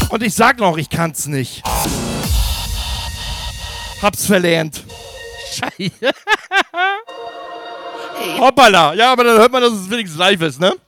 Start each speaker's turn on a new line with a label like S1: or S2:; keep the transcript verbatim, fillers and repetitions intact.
S1: Und ich sag noch, ich kann's nicht. Hab's verlernt.
S2: Scheiße.
S1: Hoppala. Ja, aber dann hört man, dass es wenigstens live ist, ne?